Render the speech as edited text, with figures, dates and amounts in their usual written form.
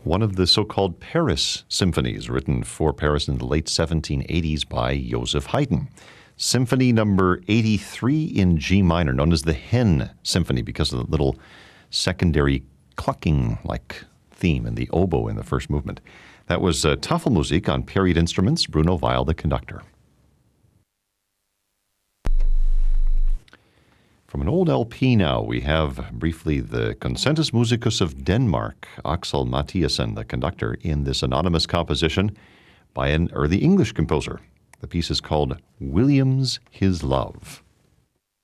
one of the so-called Paris symphonies, written for Paris in the late 1780s by Joseph Haydn. Symphony number 83 in G minor, known as the Hen Symphony because of the little secondary clucking-like theme in the oboe in the first movement. That was Tafelmusik on period instruments, Bruno Weil, the conductor. From an old LP now, we have briefly the Concertus Musicus of Denmark, Axel Mathiasen, the conductor, in this anonymous composition by an early English composer. The piece is called William's His Love.